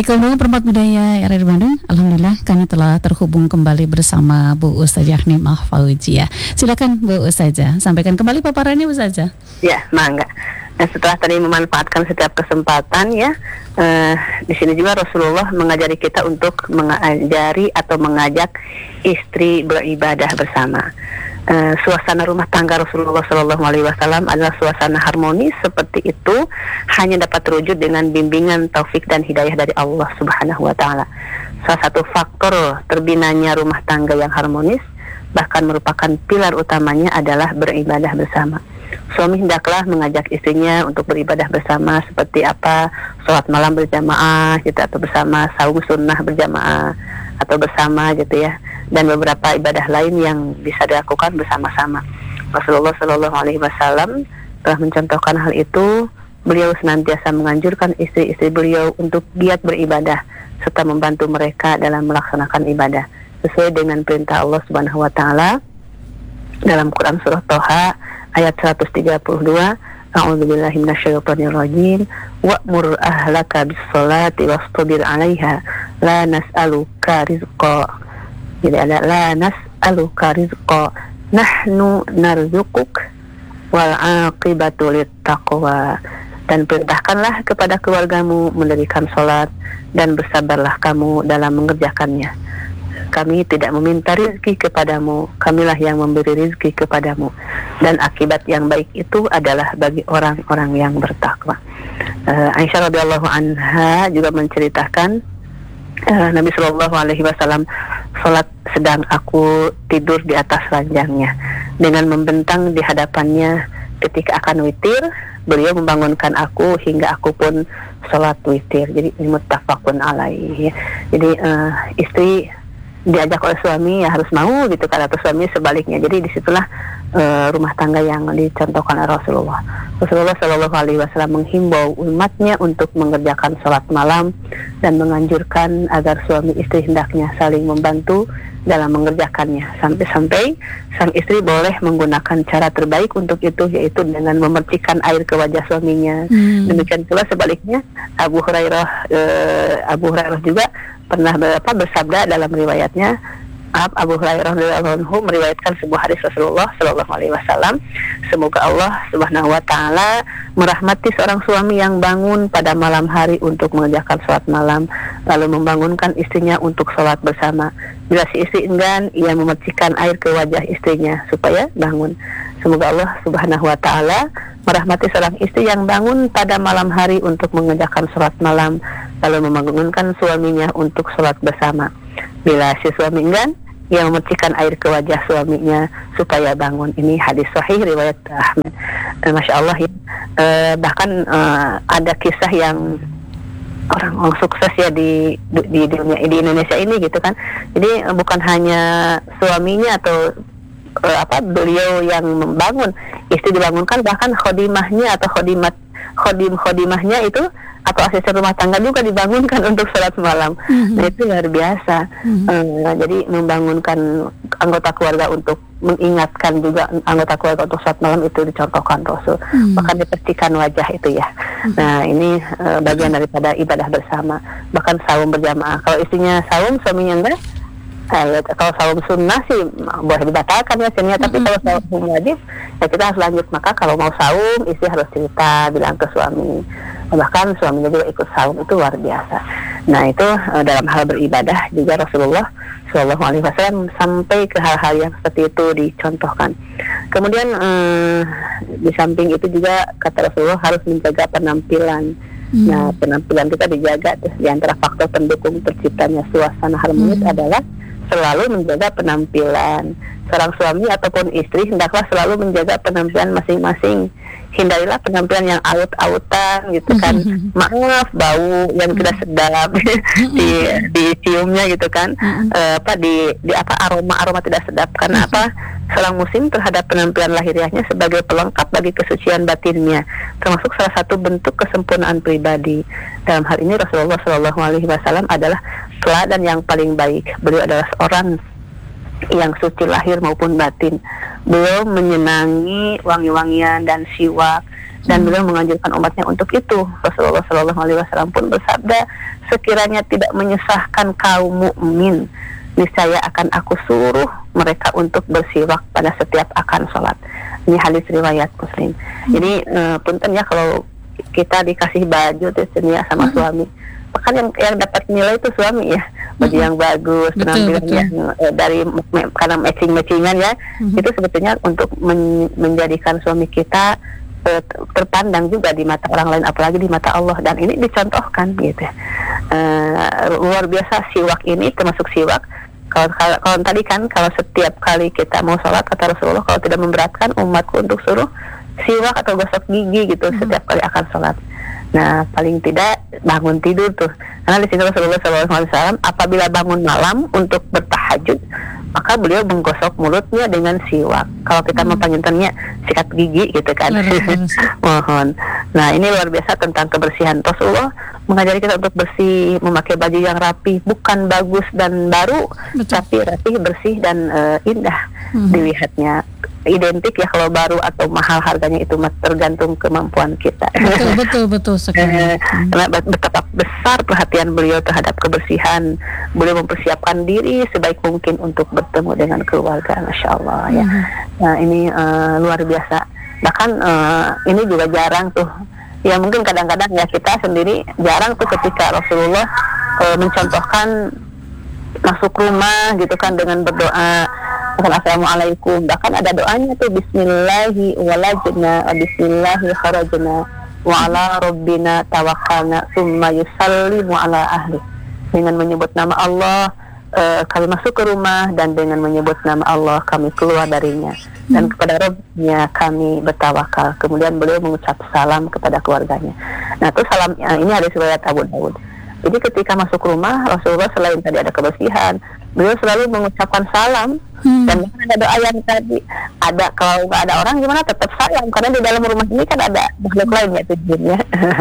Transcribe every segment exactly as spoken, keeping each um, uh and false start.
Kaum Perempat Budaya R R Bandung, alhamdulillah kami telah terhubung kembali bersama Bu Ustazah Nimah Fauzia. Silakan Bu Ustazah, sampaikan kembali paparannya Bu Ustazah. Ya, mangga. Nah, setelah tadi memanfaatkan setiap kesempatan ya, eh, di sini juga Rasulullah mengajari kita untuk mengajari atau mengajak istri beribadah bersama. Uh, suasana rumah tangga Rasulullah Shallallahu Alaihi Wasallam adalah suasana harmonis. Seperti itu hanya dapat terwujud dengan bimbingan, taufik dan hidayah dari Allah Subhanahu Wa Taala. Salah satu faktor terbinanya rumah tangga yang harmonis, bahkan merupakan pilar utamanya adalah beribadah bersama. Suami hendaklah mengajak istrinya untuk beribadah bersama, seperti apa sholat malam berjamaah gitu, atau bersama saum sunnah berjamaah atau bersama gitu ya, dan beberapa ibadah lain yang bisa dilakukan bersama-sama. Rasulullah Shallallahu Alaihi Wasallam telah mencontohkan hal itu. Beliau senantiasa menganjurkan istri-istri beliau untuk giat beribadah serta membantu mereka dalam melaksanakan ibadah sesuai dengan perintah Allah Subhanahu Wa Taala dalam Quran surah Toha ayat seratus tiga puluh dua. A'udzubillahi minasyaitonirrajim. Wa'mur ahlaka bis-sholati wastabir 'alaiha la nas'aluka rizqa. Jadi ada la nas'aluka rizqa nahnu narzuquk wal 'aqibatu littaqwa. Dan perintahkanlah kepada keluargamu mendirikan sholat dan bersabarlah kamu dalam mengerjakannya. Kami tidak meminta rizki kepadamu, kamilah yang memberi rizki kepadamu, dan akibat yang baik itu adalah bagi orang-orang yang bertakwa. uh, Aisyah radhiyallahu anha juga menceritakan, uh, Nabi Shallallahu Alaihi Wasallam sholat sedang aku tidur di atas ranjangnya. Dengan membentang di hadapannya ketika akan witir, beliau membangunkan aku hingga aku pun sholat witir. Jadi ini muttafaqun alaihi. Jadi uh, istri diajak oleh suami ya harus mau gitu kan, atau suami sebaliknya. Jadi disitulah uh, rumah tangga yang dicontohkan oleh Rasulullah. Rasulullah Shallallahu Alaihi Wasallam menghimbau umatnya untuk mengerjakan sholat malam dan menganjurkan agar suami istri hendaknya saling membantu dalam mengerjakannya, sampai-sampai sang istri boleh menggunakan cara terbaik untuk itu, yaitu dengan memercikan air ke wajah suaminya. Hmm. Demikian pula sebaliknya Abu Hurairah uh, Abu Hurairah juga pernah berapa bersabda dalam riwayatnya. Abu Hurairah radhiyallahu anhu meriwayatkan sebuah hadis Rasulullah Shallallahu Alaihi Wasallam, semoga Allah Subhanahu Wa Taala merahmati seorang suami yang bangun pada malam hari untuk mengerjakan sholat malam, lalu membangunkan istrinya untuk sholat bersama. Bila si istri enggan, ia memercikan air ke wajah istrinya supaya bangun. Semoga Allah Subhanahu Wa Taala merahmati seorang istri yang bangun pada malam hari untuk mengerjakan sholat malam, lalu membangunkan suaminya untuk sholat bersama. Bila si suami enggan, ia memercikan air ke wajah suaminya supaya bangun. Ini hadis sahih riwayat Ahmad. Eh, Masya Allah ya. Eh, bahkan eh, ada kisah yang orang, orang sukses ya di, di dunia di Indonesia ini gitu kan. Jadi eh, bukan hanya suaminya atau eh, apa beliau yang membangun, istri dibangunkan, bahkan khodimahnya atau khodimat khodim khodimahnya itu atau asisten rumah tangga juga dibangunkan untuk sholat malam. Mm-hmm. Nah itu luar biasa. Mm-hmm. uh, jadi membangunkan anggota keluarga untuk mengingatkan juga anggota keluarga untuk sholat malam itu dicontohkan Rasul. Mm-hmm. Bahkan dipercikan wajah itu ya. Mm-hmm. Nah ini uh, bagian daripada ibadah bersama. Bahkan saum berjamaah. Kalau istrinya saum, suaminya enggak, Eh, kalau saum sunnah sih boleh dibatalkan ya sini, tapi kalau saum wajib ya kita harus lanjut. Maka kalau mau saum, istri harus cerita, bilang ke suami, bahkan suaminya juga ikut saum, itu luar biasa. Nah itu eh, dalam hal beribadah juga Rasulullah Shallallahu Alaihi Wasallam sampai ke hal-hal yang seperti itu dicontohkan. Kemudian eh, di samping itu juga kata Rasulullah harus menjaga penampilan. Hmm. Nah penampilan kita dijaga tuh. Di antara faktor pendukung terciptanya suasana harmonis hmm. adalah selalu menjaga penampilan. Seorang suami ataupun istri hendaklah selalu menjaga penampilan masing-masing. Hindarilah penampilan yang aut-autan gitu kan. Maaf, bau yang tidak sedap di diciumnya gitu kan. E, apa di di apa aroma-aroma tidak sedap. Karena apa? Seorang muslim terhadap penampilan lahiriahnya sebagai pelengkap bagi kesucian batinnya, termasuk salah satu bentuk kesempurnaan pribadi. Dalam hal ini Rasulullah Shallallahu Alaihi Wasallam adalah teladan yang paling baik. Beliau adalah seorang yang suci lahir maupun batin. Beliau menyenangi wangi-wangian dan siwak, dan beliau menganjurkan umatnya untuk itu. Rasulullah Shallallahu Alaihi Wasallam pun bersabda, sekiranya tidak menyesahkan kaum mukmin, niscaya akan aku suruh mereka untuk bersiwak pada setiap akan sholat. Ini hadis riwayat Muslim. Hmm. Jadi uh, punten ya kalau kita dikasih baju tuh ya sama hmm. suami, bahkan yang yang dapat nilai itu suami ya, baju hmm. yang bagus, penampilan yang eh, dari me, karena matching-matchingan ya, hmm. itu sebetulnya untuk men, menjadikan suami kita eh, terpandang juga di mata orang lain, apalagi di mata Allah, dan ini dicontohkan gitu. Uh, luar biasa siwak ini, termasuk siwak. Kalau, kalau, kalau tadi kan kalau setiap kali kita mau sholat kata Rasulullah, kalau tidak memberatkan umatku untuk suruh siwak atau gosok gigi gitu hmm. setiap kali akan sholat. Nah paling tidak bangun tidur tuh, karena di sini Rasulullah shallallahu alaihi wasallam apabila bangun malam untuk bertahajud, maka beliau menggosok mulutnya dengan siwak. Kalau kita hmm. mau panggilnya sikat gigi gitu kan. Mohon. Nah ini luar biasa tentang kebersihan. Rasulullah mengajari kita untuk bersih, memakai baju yang rapi, bukan bagus dan baru, betul. Tapi rapi, bersih dan uh, indah hmm. dilihatnya. Identik ya kalau baru atau mahal harganya itu tergantung kemampuan kita. Betul betul betul sekali. Karena betapa besar perhatian beliau terhadap kebersihan, beliau mempersiapkan diri sebaik mungkin untuk bertemu dengan keluarga, masya Allah ya. Hmm. Nah ini uh, luar biasa. Bahkan uh, ini juga jarang tuh. Ya mungkin kadang-kadang ya kita sendiri jarang tuh ketika Rasulullah uh, mencontohkan masuk rumah gitu kan dengan berdoa Assalamualaikum, bahkan ada doanya tuh Bismillahi walajna Bismillahi kharajna wa ala rabbina tawakkalna summa yusallimu ala ahli. Dengan menyebut nama Allah uh, kami masuk ke rumah, dan dengan menyebut nama Allah kami keluar darinya, dan hmm. kepada Rabbnya kami bertawakal. Kemudian beliau mengucap salam kepada keluarganya. Nah itu salam, uh, ini ada riwayat Abu Dawud. Jadi ketika masuk rumah Rasulullah selain tadi ada kebersihan, beliau selalu mengucapkan salam. Hmm. Dan ada doa yang tadi ada, kalau nggak ada orang gimana tetap salam, karena di dalam rumah ini kan ada makhluk lain ya tujuannya.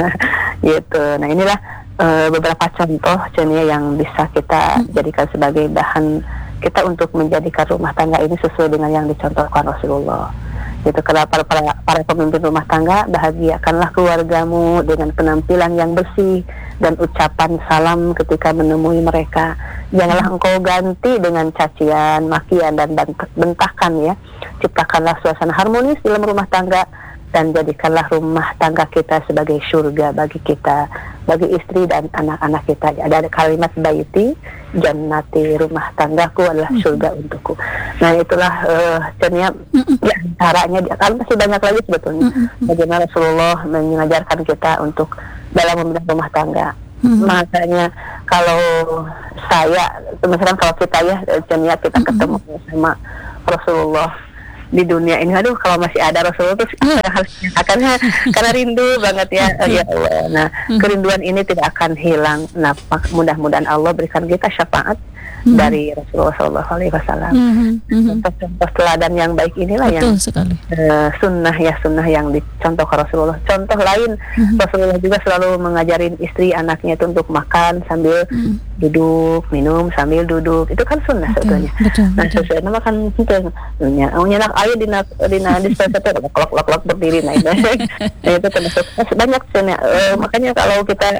Gitu. Nah inilah uh, beberapa contoh Cenia yang bisa kita hmm. jadikan sebagai bahan kita untuk menjadikan rumah tangga ini sesuai dengan yang dicontohkan Rasulullah. Gitu. Karena para, para, para pemimpin rumah tangga, bahagiakanlah keluargamu dengan penampilan yang bersih dan ucapan salam ketika menemui mereka. Janganlah engkau ganti dengan cacian, makian, dan bentakan ya. Ciptakanlah suasana harmonis dalam rumah tangga, dan jadikanlah rumah tangga kita sebagai surga bagi kita, bagi istri dan anak-anak kita. Ada kalimat baiti jannati, rumah tanggaku adalah surga mm-hmm. untukku. Nah itulah uh, cernya mm-hmm. ya caranya, kan masih banyak lagi sebetulnya mm-hmm. bagaimana Rasulullah mengajarkan kita untuk dalam memilih rumah tangga. Hmm. Makanya kalau saya, misalkan kalau kita ya, cernya kita hmm. ketemu sama Rasulullah di dunia ini, aduh kalau masih ada Rasulullah terus hmm. harus akan karena rindu banget ya, hmm. ya Allah. Nah hmm. kerinduan ini tidak akan hilang. Nah mudah-mudahan Allah berikan kita syafaat hmm. dari Rasulullah Shallallahu Alaihi Wasallam. Hmm. Hmm. Contoh teladan yang baik inilah betul yang uh, sunnah ya, sunnah yang dicontohkan Rasulullah. Contoh lain hmm. Rasulullah juga selalu mengajarin istri anaknya itu untuk makan sambil hmm. duduk, minum sambil duduk. Itu kan sunnah sebetulnya. Nah sesuai nama kan itu nyenak air di di dispenser itu lok lok lok berdiri nah itu, nah, itu termasuk banyak sunnah. Uh, makanya kalau kita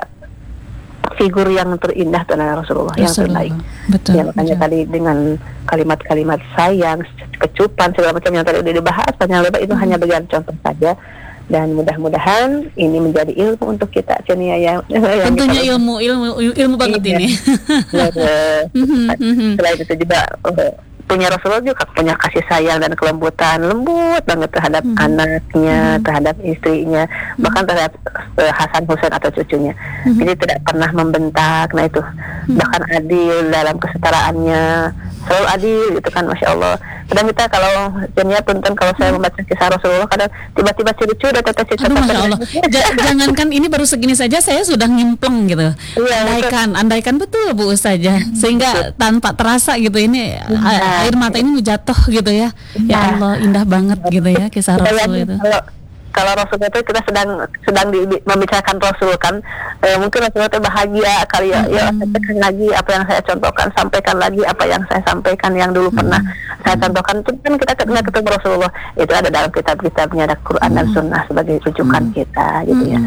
figur yang terindah itu adalah Rasulullah, Rasulullah yang terbaik. Betul, ya, makanya betul. Tadi dengan kalimat-kalimat sayang, kecupan segala macam yang tadi sudah dibahas panjang lebar itu hmm. hanya bagian contoh saja. Dan mudah-mudahan ini menjadi ilmu untuk kita, Cenia ya. Tentunya kita, ilmu, ilmu, ilmu banget iya. ini. Ya, selain itu juga uh, punya Rasulullah juga punya kasih sayang dan kelembutan, lembut banget terhadap hmm. anaknya, hmm. terhadap istrinya, hmm. bahkan terhadap uh, Hasan Husain atau cucunya. Hmm. Jadi tidak pernah membentak. Nah itu hmm. bahkan adil dalam kesetaraannya, selalu adil gitu kan, masya Allah. Kadang kita kalau jadinya punten kalau saya membaca kisah Rasulullah, kadang tiba-tiba lucu dan tata cerita. Aduh, masya Allah. J- jangankan ini baru segini saja saya sudah nyimpleng gitu. Iya, andaikan, betul. andaikan betul Bu Ustazah, sehingga tanpa terasa gitu ini ya. air mata ini jatuh gitu ya. Ya, ya Allah, indah banget gitu ya kisah Rasul itu. Kalau kalau Rasul itu kita sedang sedang di, di, membicarakan Rasul kan, eh, mungkin Rasul itu bahagia kali ya, ya sampaikan lagi apa yang saya contohkan, sampaikan lagi apa yang saya sampaikan yang dulu hmm. pernah saya contohkan. Itu kan kita nggak ketemu Rasulullah, itu ada dalam kitab-kitabnya, ada Quran dan Sunnah sebagai rujukan hmm. kita gitu ya,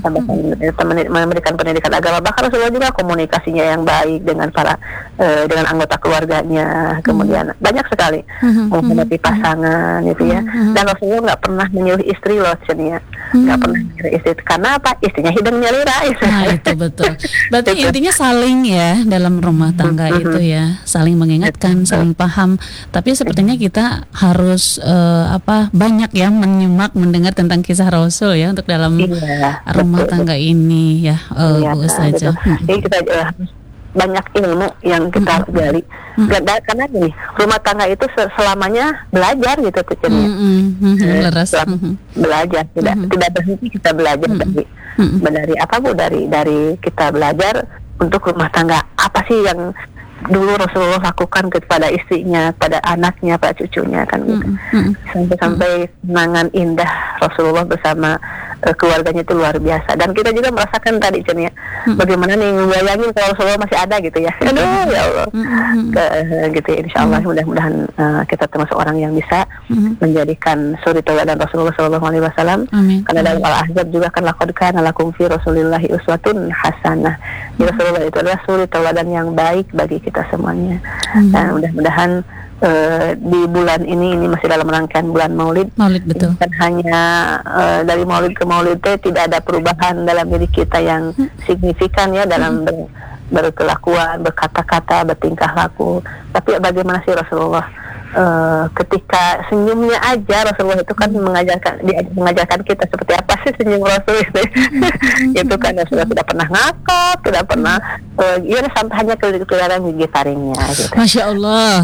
sampai memberikan pendidikan agama. Bahkan Rasulullah juga komunikasinya yang baik dengan para eh, dengan anggota keluarganya, kemudian hmm. banyak sekali menghadapi pasangan gitu ya. Dan Rasulullah nggak pernah menyuruh istri loh, Cenia, nggak hmm. pernah menyuruh istri. Karena apa? Istrinya hidung nyelira. Nah itu betul. Berarti itu. Intinya saling ya dalam rumah tangga hmm. itu ya, saling mengingatkan, saling paham. Tapi sepertinya kita harus uh, apa banyak ya menyimak, mendengar tentang kisah Rasul ya untuk dalam iya, rumah betul, tangga betul. ini ya, uh, iya, Bu Ustazah. Hmm. Jadi kita uh, banyak ilmu yang kita mm-hmm. gali. Mm-hmm. Karena gini, rumah tangga itu selamanya belajar gitu tujuannya. Mm-hmm. Mm-hmm. Belajar, tidak mm-hmm. tidak berhenti kita belajar mm-hmm. dari mm-hmm. dari apa Bu, dari dari kita belajar untuk rumah tangga. Apa sih yang dulu Rasulullah lakukan kepada istrinya, pada anaknya, pada cucunya kan gitu. Mm-hmm. Sampai-sampai kenangan indah Rasulullah bersama uh, keluarganya itu luar biasa. Dan kita juga merasakan tadi Cen ya, mm-hmm. bagaimana nih ngebayangin kalau Rasulullah masih ada gitu ya. Aduh ya Allah. Mm-hmm. Ke, uh, gitu ya, insyaallah mm-hmm. mudah-mudahan uh, kita termasuk orang yang bisa mm-hmm. menjadikan suri tauladan Rasulullah sallallahu alaihi wasallam. Karena dalam Al-Ahzab juga kan laqad kana lakum fi Rasulillahi uswatun hasanah. Mm-hmm. Rasulullah itu adalah suri tauladan yang baik bagi kita semuanya. Hmm. Dan mudah-mudahan uh, di bulan ini ini masih dalam rangkaian bulan Maulid. Maulid betul. Bukan hanya uh, dari Maulid ke Maulid tidak ada perubahan dalam diri kita yang hmm. signifikan ya dalam hmm. ber, berkelakuan, berkata-kata, bertingkah laku. Tapi bagaimana sih Rasulullah? Uh, ketika senyumnya aja Rasulullah itu kan mengajarkan dia mengajarkan kita seperti apa sih senyum Rasul itu. Itu kan Rasulullah tidak pernah ngakak, tidak pernah uh, ya sampai hanya kelihatan gigi taringnya gitu. Masya Allah.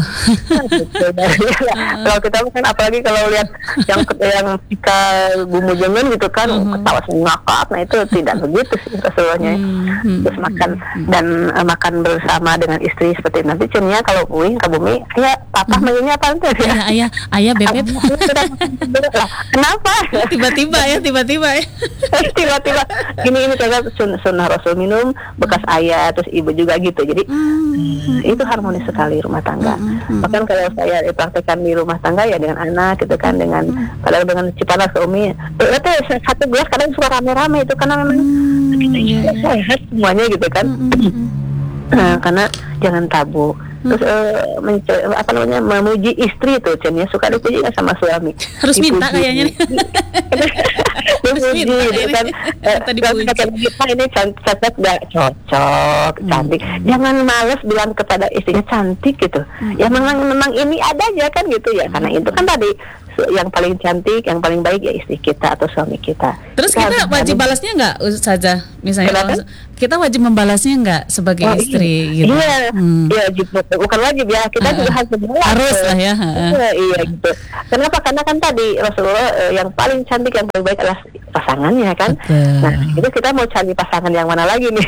Kalau kita kan apalagi kalau lihat yang yang jika gumujengan gitu kan uh-huh. ketawa ngakak, nah itu tidak begitu sih Rasulullahnya. Uh-huh. Terus makan dan uh, makan bersama dengan istri seperti nanti cennya kalau uing ke bumi ya papa uh-huh. mainnya apa tuh ya? Ayah, ayah, ayah bebek. Kenapa? Tiba-tiba ya, tiba-tiba ya. Tiba-tiba. Ini ini kayak sun, sunnah Rasul minum bekas ayah, terus ibu juga gitu. Jadi mm-hmm. itu harmonis sekali rumah tangga. Mm-hmm. Bahkan kalau saya dipraktekkan di rumah tangga ya dengan anak gitu kan, dengan mm-hmm. kadang dengan cipanas ke Umi. Itu satu gelas kadang suka rame-rame itu karena memang mm-hmm. kita juga sehat semuanya gitu kan. Mm-hmm. Nah, karena jangan tabu. Terus uh, menco- apa namanya memuji istri tuh Cen ya, suka dipuji nggak sama suami? Harus dipuji. Minta kayaknya nih. Dipuji gitu kan. Kata kita ini cocok nggak cocok, cantik. Hmm. Jangan males bilang kepada istrinya cantik gitu. Hmm. Ya memang memang ini ada aja kan gitu ya. Karena itu kan tadi yang paling cantik, yang paling baik ya istri kita atau suami kita. Terus kita, kita wajib balasnya nggak saja, misalnya kalau kita wajib membalasnya nggak sebagai oh, istri iya. gitu? Iya, hmm. iya wajib, bukan wajib ya, kita uh, juga harus membalas. Harus lah ya. Iya, iya gitu. Kenapa? Karena kan tadi Rasulullah eh, yang paling cantik, yang paling baik adalah pasangannya kan. Betul. Nah itu kita mau cari pasangan yang mana lagi nih?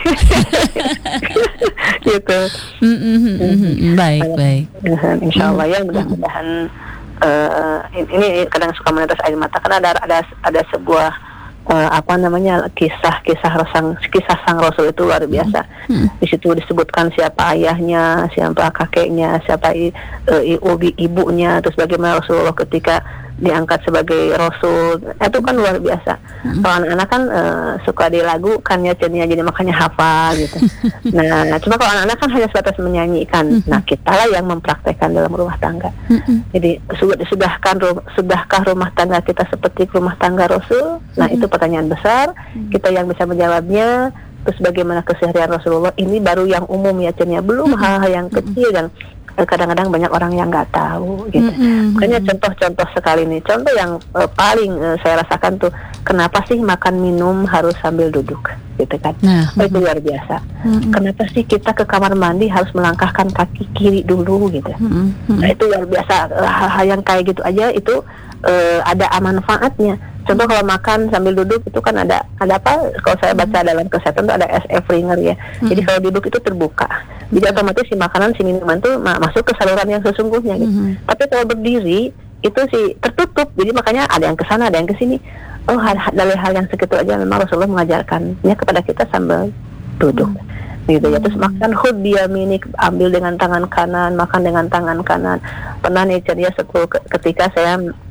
Gitu. Mm-hmm, mm-hmm. Baik, baik. Insya Allah ya, mudah-mudahan. Uh, ini, ini kadang suka menetes air mata karena ada ada ada sebuah uh, apa namanya kisah-kisah sang kisah sang Rasul itu luar biasa. Hmm. Di situ disebutkan siapa ayahnya, siapa kakeknya, siapa i, uh, ibu ibunya, terus bagaimana Rasulullah ketika diangkat sebagai Rasul, itu kan luar biasa. Hmm. Kalau anak-anak kan uh, suka dilagukan ya Cenia, jadi makanya hafal gitu. Nah, cuma kalau anak-anak kan hanya sebatas menyanyikan. Hmm. Nah, kita lah yang mempraktekkan dalam rumah tangga. Hmm. Jadi sudah sudahkan sudahkah rumah tangga kita seperti rumah tangga Rasul? Nah, hmm. itu pertanyaan besar. Hmm. Kita yang bisa menjawabnya. Terus bagaimana keseharian Rasulullah? Ini baru yang umum ya Cenia, belum hmm. hal-hal yang kecil dan kadang-kadang banyak orang yang nggak tahu gitu. Mm-hmm. Makanya contoh-contoh sekali nih. Contoh yang uh, paling uh, saya rasakan tuh, kenapa sih makan minum harus sambil duduk gitu kan? Nah, oh, itu luar biasa. Mm-hmm. Kenapa sih kita ke kamar mandi harus melangkahkan kaki kiri dulu gitu? Mm-hmm. Nah, itu luar biasa. Uh, hal-hal yang kayak gitu aja itu uh, ada manfaatnya. Contoh kalau makan sambil duduk itu kan ada ada apa? Kalau saya baca hmm. dalam kesehatan itu ada S F Ringer ya. Hmm. Jadi kalau duduk itu terbuka. Jadi otomatis si makanan si minuman itu ma- masuk ke saluran yang sesungguhnya gitu. Hmm. Tapi kalau berdiri itu sih tertutup. Jadi makanya ada yang ke sana, ada yang ke sini. oh hal, dari hal yang segitu aja memang Rasulullah mengajarkannya kepada kita sambil duduk. Hmm. Gitu ya. Terus makan hud biyaminik, ambil dengan tangan kanan, makan dengan tangan kanan. Pernah nih ceria satu ketika saya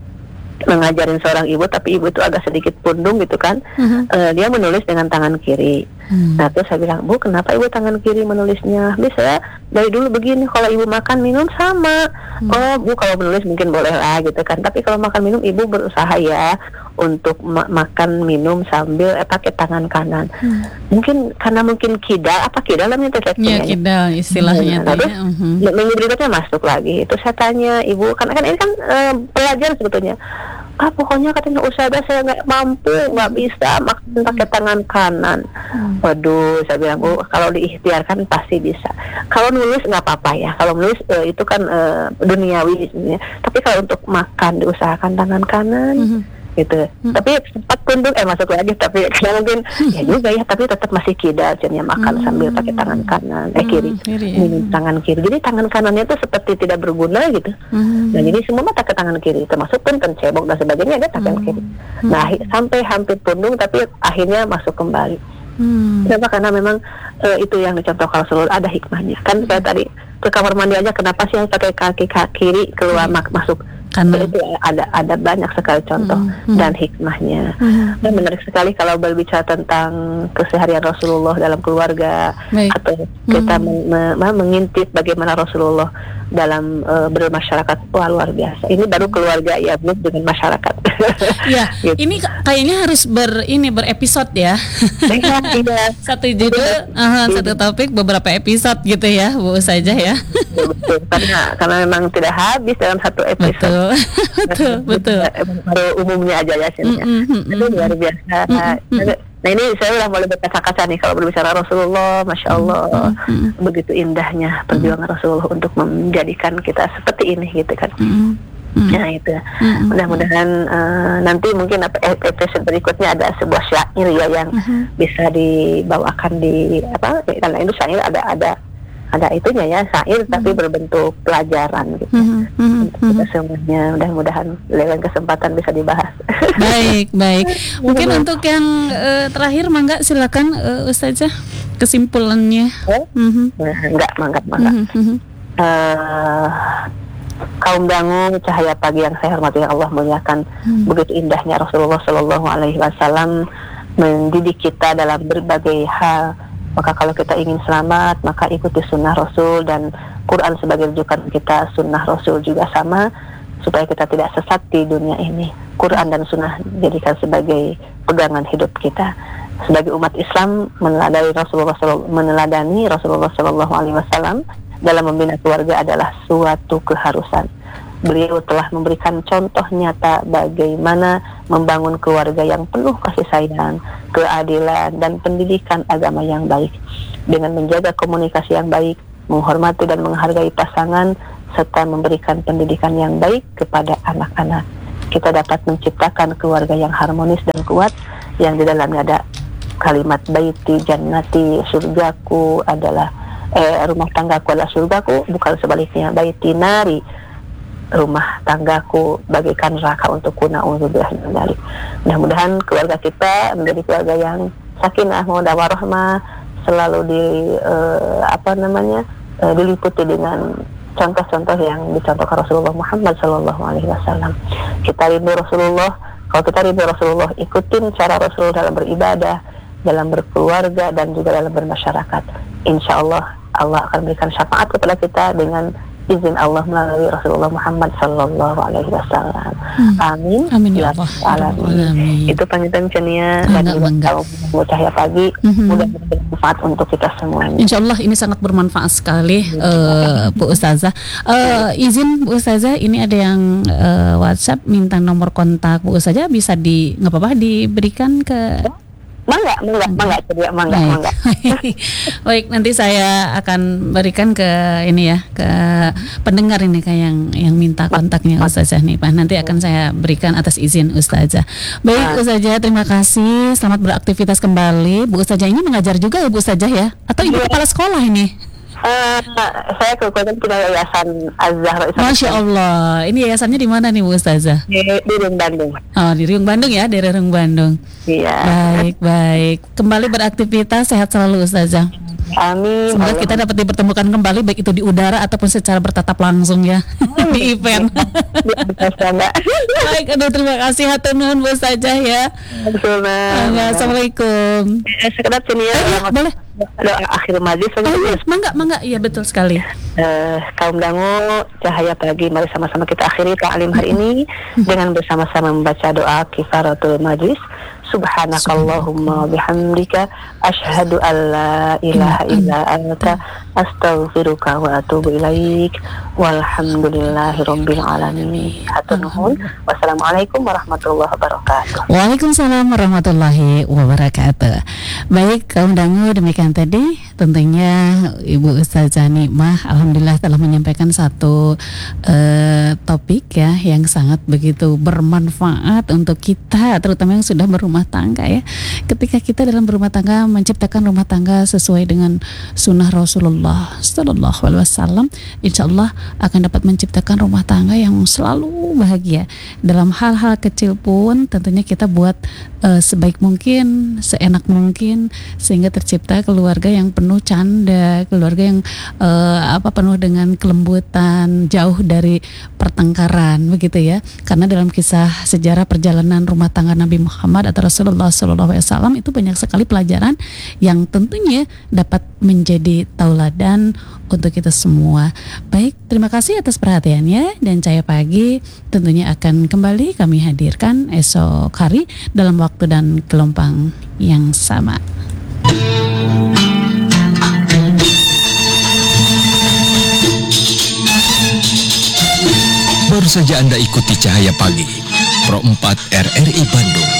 mengajarin seorang ibu, tapi ibu itu agak sedikit pundung gitu kan. Uh-huh. uh, dia menulis dengan tangan kiri. hmm. Nah terus saya bilang, Bu, kenapa ibu tangan kiri menulisnya? Bisa saya dari dulu begini, kalau ibu makan minum sama. hmm. Oh Bu, kalau menulis mungkin boleh lah gitu kan, tapi kalau makan minum ibu berusaha ya untuk ma- makan minum sambil eh, pakai tangan kanan. hmm. Mungkin karena mungkin kidal, apa kidal namanya itu? Ya kidal istilahnya. Nah, terus uh-huh. minggu berikutnya masuk lagi. Itu saya tanya ibu, karena kan ini kan uh, pelajar sebetulnya. Ah pokoknya katanya usaha saya nggak mampu, nggak bisa makan pakai tangan kanan. hmm. Waduh, saya bilang, Bu, kalau diikhtiarkan pasti bisa. Kalau nulis nggak apa-apa ya, kalau nulis uh, itu kan uh, duniawi sebenarnya. Tapi kalau untuk makan diusahakan tangan kanan. hmm. gitu. Hmm. Tapi sempat tunduk eh masuk lagi, tapi karena mungkin ya juga ya, tapi tetap masih kidal, jadinya makan hmm. sambil pakai tangan kanan eh kiri, hmm, kiri ya. Tangan kiri. Jadi tangan kanannya itu seperti tidak berguna gitu. Hmm. Nah jadi semua mata ke tangan kiri, termasuk punten, cebok dan sebagainya ada tangan hmm. kiri. Nah sampai hampir tunduk, tapi akhirnya masuk kembali. Hmm. Kenapa? Karena memang uh, itu yang dicontohkan Rasulullah, ada hikmahnya. Kan saya tadi ke kamar mandi aja, kenapa sih harus pakai kaki kiri keluar hmm. mak- masuk? Karena itu ada ada banyak sekali contoh hmm. dan hikmahnya. Hmm. Dan menarik sekali kalau berbicara tentang keseharian Rasulullah dalam keluarga. Baik. Atau kita hmm. men- men- mengintip bagaimana Rasulullah dalam uh, bermasyarakat. Wah, luar biasa. Ini baru keluarga ya, belum dengan masyarakat. Ya, gitu. Ini kayaknya harus ber ini berepisode ya. Iya, iya. Satu judul, uh, satu topik, beberapa episode gitu ya, Bu saja ya. Betul, karena karena memang tidak habis dalam satu episode. Betul, betul. Baru umumnya aja ya, sini. Mm, mm, mm, itu luar biasa. Mm, mm, mm. Nah ini saya udah boleh berkata-kata nih kalau berbicara Rasulullah, masya Allah, mm, mm. begitu indahnya perjuangan mm. Rasulullah untuk menjadikan kita seperti ini gitu kan. Mm. Hmm. Nah itu, hmm. mudah-mudahan uh, nanti mungkin episode berikutnya ada sebuah syair ya yang hmm. bisa dibawakan di apa? Karena itu syair ada ada ada itunya ya syair, hmm. tapi berbentuk pelajaran gitu. Hmm. Hmm. Untuk kita semuanya, mudah-mudahan lewat kesempatan bisa dibahas. Baik, baik. Mungkin untuk yang uh, terakhir, mangga silakan uh, Ustazah kesimpulannya. Oh? Hmm. Nah, enggak, mangga, mangga. Hmm. Uh, kaum dangu cahaya pagi yang saya hormati yang Allah muliakan, hmm. begitu indahnya Rasulullah Shallallahu Alaihi Wasallam mendidik kita dalam berbagai hal. Maka kalau kita ingin selamat, maka ikuti sunnah Rasul, dan Quran sebagai rujukan kita, sunnah Rasul juga sama, supaya kita tidak sesat di dunia ini. Quran dan sunnah jadikan sebagai pegangan hidup kita. Sebagai umat Islam meneladani Rasulullah meneladani Rasulullah Shallallahu Alaihi Wasallam dalam membina keluarga adalah suatu keharusan. Beliau telah memberikan contoh nyata bagaimana membangun keluarga yang penuh kasih sayang, keadilan, dan pendidikan agama yang baik. Dengan menjaga komunikasi yang baik, menghormati dan menghargai pasangan, serta memberikan pendidikan yang baik kepada anak-anak, kita dapat menciptakan keluarga yang harmonis dan kuat, yang di dalamnya ada kalimat baiti jannati, surgaku adalah Eh, rumah tanggaku adalah surgaku, bukan sebaliknya. Baiti nari, rumah tanggaku bagaikan neraka untukku, na'udzubillah min dzalik. Mudah-mudahan keluarga kita menjadi keluarga yang sakinah, mawaddah warahmah, selalu di uh, apa namanya uh, diliputi dengan contoh-contoh yang dicontohkan Rasulullah Muhammad Sallallahu Alaihi Wasallam. Kita rindu Rasulullah. Kalau kita rindu Rasulullah, ikutin cara Rasulullah dalam beribadah, dalam berkeluarga, dan juga dalam bermasyarakat. Insya Allah Allah akan berikan syafaat kepada kita dengan izin Allah melalui Rasulullah Muhammad Sallallahu Alaihi Wasallam. Hmm. Amin. Amin ya Allah. Amin. Itu panggilan cenia dan juga kaum cahaya pagi. Mm-hmm. Mudah-mudahan bermanfaat untuk kita semuanya. Insya Allah ini sangat bermanfaat sekali, uh, Bu Ustazah. Uh, izin Bu Ustazah, ini ada yang uh, WhatsApp minta nomor kontak Bu Ustazah, bisa di nggak apa-apa diberikan ke. Mangga, mangga, mangga, ceria, mangga, Baik. mangga. Baik, nanti saya akan berikan ke ini ya, ke pendengar ini kayak yang yang minta kontaknya Ustazah nih, Pak. Nanti akan saya berikan atas izin Ustazah. Baik, Ustazah, terima kasih. Selamat beraktivitas kembali. Bu Ustazah ini mengajar juga ya, Bu Ustazah ya? Atau ibu kepala sekolah ini? Uh, saya kebetulan punya yayasan Az-Zahra. Masya Allah. Ini yayasannya di mana nih Bu Ustazah? Di, di Riung Bandung. Oh, di Riung Bandung ya, daerah Riung Bandung. Iya. Baik, baik. Kembali beraktivitas, sehat selalu Ustazah. Amin. Semoga kita dapat dipertemukan kembali, baik itu di udara ataupun secara bertatap langsung ya. Di event. Baik, aduh terima kasih hatur nuhun Bu Ustazah ya. Assalamualaikum. Eh, sekedar sini ya. Eh, boleh. Doa akhir majlis. Oh, iya, mangga, mangga, iya betul sekali. Uh, kaum dangu cahaya pagi, mari sama-sama kita akhiri ta'lim hari ini dengan bersama-sama membaca doa kifaratul majlis. Subhanakallahumma bihamdika asyhadu an la ilaha illa anta astaghfiruka wa atubu ilaik walhamdulillahi rabbil alamin. Hatur nuhun. Wassalamualaikum warahmatullahi wabarakatuh. Waalaikumsalam warahmatullahi wabarakatuh. Baik kaum dangu, demikian tadi tentunya Ibu Ustazah Nikmah alhamdulillah telah menyampaikan satu uh, topik ya yang sangat begitu bermanfaat untuk kita, terutama yang sudah berumah tangga ya. Ketika kita dalam berumah tangga menciptakan rumah tangga sesuai dengan sunnah Rasulullah Sallallahu Alaihi Wasallam, insya Allah akan dapat menciptakan rumah tangga yang selalu bahagia. Dalam hal-hal kecil pun tentunya kita buat uh, sebaik mungkin, seenak mungkin, sehingga tercipta keluarga yang penuh canda, keluarga yang uh, apa penuh dengan kelembutan, jauh dari pertengkaran begitu ya. Karena dalam kisah sejarah perjalanan rumah tangga Nabi Muhammad atau Rasulullah Sallallahu Alaihi Wasallam itu banyak sekali pelajaran yang tentunya dapat menjadi tauladan untuk kita semua. Baik, terima kasih atas perhatiannya, dan Cahaya Pagi tentunya akan kembali kami hadirkan esok hari dalam waktu dan gelombang yang sama. Baru saja Anda ikuti Cahaya Pagi Pro empat R R I Bandung.